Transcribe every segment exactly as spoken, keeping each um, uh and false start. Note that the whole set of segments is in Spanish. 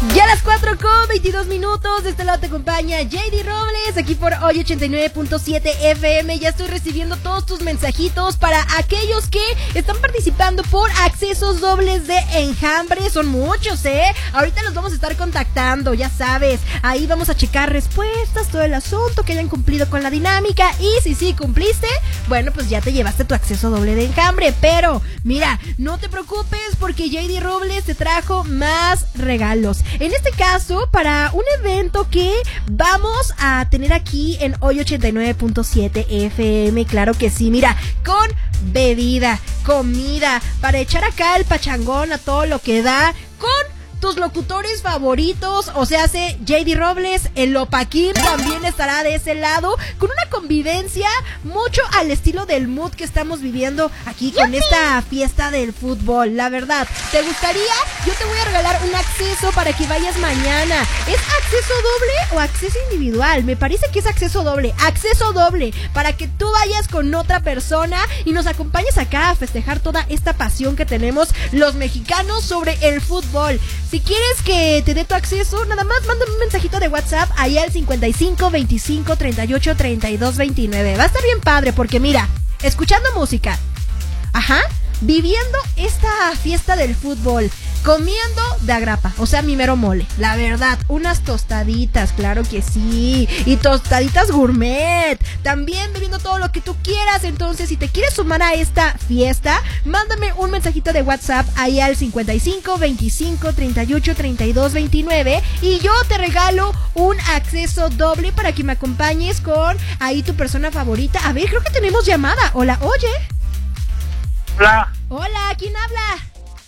Ya a las cuatro con veintidós minutos, de este lado te acompaña J D Robles, aquí por Hoy ochenta y nueve punto siete F M. Ya estoy recibiendo todos tus mensajitos para aquellos que están participando por accesos dobles de Enjambre. Son muchos, ¿eh? Ahorita los vamos a estar contactando, ya sabes. Ahí vamos a checar respuestas, todo el asunto, que hayan cumplido con la dinámica. Y si sí cumpliste, bueno, pues ya te llevaste tu acceso doble de Enjambre. Pero, mira, no te preocupes porque J D Robles te trajo más regalos. En este caso, para un evento que vamos a tener aquí en Hoy ochenta y nueve punto siete F M, claro que sí, mira, con bebida, comida, para echar acá el pachangón a todo lo que da, con tus locutores favoritos, o sea, hace J D Robles, el Lopaquín también estará de ese lado, con una convivencia mucho al estilo del mood que estamos viviendo aquí con esta fiesta del fútbol. La verdad, ¿te gustaría? Yo te voy a regalar un acceso para que vayas mañana. ¿Es acceso doble o acceso individual? Me parece que es acceso doble, acceso doble, para que tú vayas con otra persona y nos acompañes acá a festejar toda esta pasión que tenemos los mexicanos sobre el fútbol. Si quieres que te dé tu acceso, nada más mándame un mensajito de WhatsApp ahí al cincuenta y cinco, veinticinco, treinta y ocho, treinta y dos, veintinueve. Va a estar bien padre porque mira, escuchando música, ajá, viviendo esta fiesta del fútbol, comiendo de agrapa, o sea, mi mero mole, la verdad, unas tostaditas, claro que sí, y tostaditas gourmet, también bebiendo todo lo que tú quieras. Entonces, si te quieres sumar a esta fiesta, mándame un mensajito de WhatsApp ahí al cincuenta y cinco, veinticinco, treinta y ocho, treinta y dos, veintinueve y yo te regalo un acceso doble para que me acompañes con ahí tu persona favorita. A ver, creo que tenemos llamada. Hola, oye. Hola. Hola, ¿quién habla?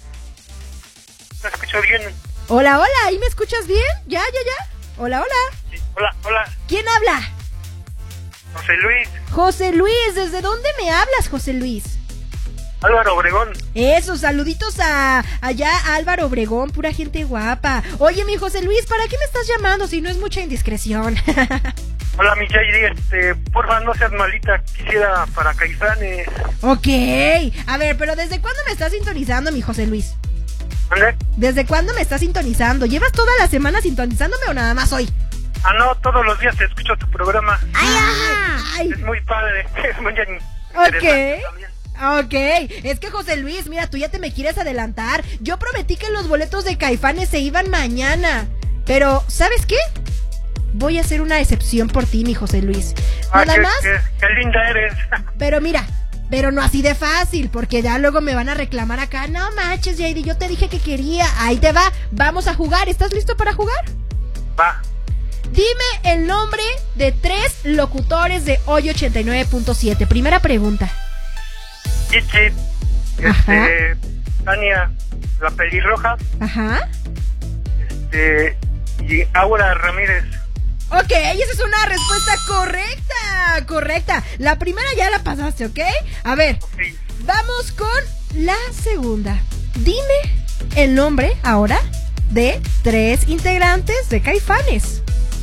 ¿Me escucho bien? Hola, hola, ¿ahí me escuchas bien? ¿Ya, ya, ya? Hola, hola. Sí. Hola, hola. ¿Quién habla? José Luis. José Luis, ¿desde dónde me hablas, José Luis? Álvaro Obregón. Eso, saluditos a allá a Álvaro Obregón, pura gente guapa. Oye, mi José Luis, ¿para qué me estás llamando si no es mucha indiscreción? Hola, mi J D, este, porfa, no seas malita, quisiera para Caifanes. Ok, a ver, pero ¿desde cuándo me estás sintonizando, mi José Luis? ¿Dónde? ¿Desde cuándo me estás sintonizando? ¿Llevas toda la semana sintonizándome o nada más hoy? Ah, no, todos los días te escucho tu programa. ¡Ay, ay, ay! Es muy padre, es muy interesante también. Ok, es que José Luis, mira, tú ya te me quieres adelantar. Yo prometí que los boletos de Caifanes se iban mañana, pero ¿sabes qué? Voy a hacer una excepción por ti, mi José Luis. Ah, Nada qué, más. Qué, qué linda eres. Pero mira, pero no así de fácil, porque ya luego me van a reclamar acá. No manches, J D, yo te dije que quería. Ahí te va, vamos a jugar. ¿Estás listo para jugar? Va. Dime el nombre de tres locutores de Hoy ochenta y nueve punto siete. Primera pregunta. Chichi, este, Tania, la pelirroja. Ajá. Este, y Aura Ramírez. Ok, esa es una respuesta correcta, correcta. La primera ya la pasaste, ¿ok? A ver, okay. Vamos con la segunda. Dime el nombre ahora de tres integrantes de Caifanes.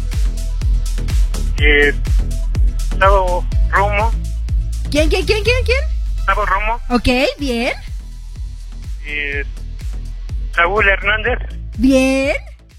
Eh, Gustavo Romo. ¿Quién, quién, quién, quién, quién? Gustavo Romo. Ok, bien. Eh, Saúl Hernández. Bien.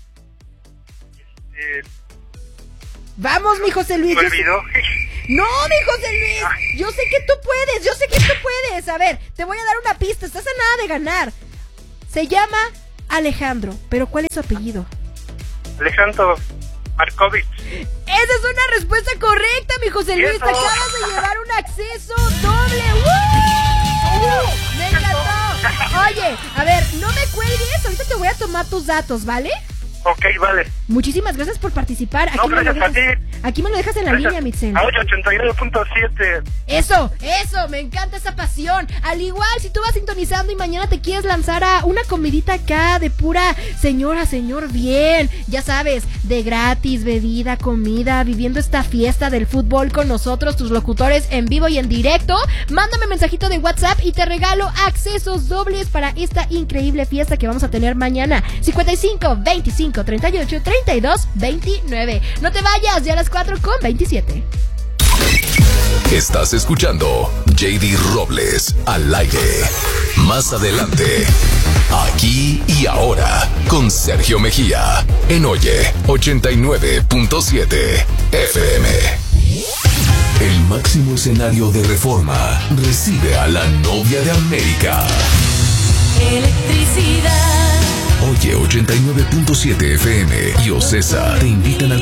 Eh, Vamos, mi José Luis. Me olvidó. No, mi José Luis. Ay. Yo sé que tú puedes, yo sé que tú puedes. A ver, te voy a dar una pista. Estás a nada de ganar. Se llama Alejandro, pero ¿cuál es su apellido? Alejandro Markovich. Esa es una respuesta correcta, mi José Luis. Te acabas de llevar un acceso doble. ¡Uh! ¡Me encantó! Oye, a ver, no me cuelgues. Ahorita te voy a tomar tus datos, ¿vale? Ok, vale. Muchísimas gracias por participar. Aquí no, gracias me lo dejas, a ti. Aquí me lo dejas en la gracias. línea, Mitzel. A ochenta y nueve punto siete. Eso, eso, me encanta esa pasión. Al igual, si tú vas sintonizando y mañana te quieres lanzar a una comidita acá de pura señora, señor, bien. Ya sabes, de gratis, bebida, comida, viviendo esta fiesta del fútbol con nosotros, tus locutores en vivo y en directo. Mándame mensajito de WhatsApp y te regalo accesos dobles para esta increíble fiesta que vamos a tener mañana. cincuenta y cinco, veinticinco, treinta y ocho, treinta y dos, veintinueve. No te vayas, ya a las cuatro con veintisiete. Estás escuchando J D Robles al aire. Más adelante, Aquí y Ahora, con Sergio Mejía, en Oye ochenta y nueve punto siete F M. El máximo escenario de Reforma recibe a la novia de América. Electricidad. Oye ochenta y nueve punto siete F M y Ocesa te invitan al